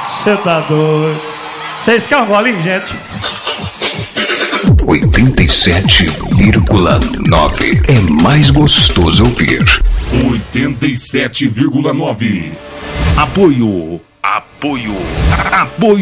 Você tá doido. Vocês querem um golinho, gente? 87,9 é mais gostoso ouvir. 87,9. Apoio.